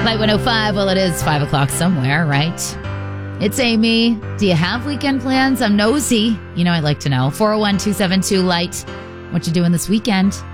Light 105, well, it is 5 o'clock somewhere, right? It's Amy. Do you have weekend plans? I'm nosy. You know I'd like to know. 401-272-LIGHT. What you doing this weekend?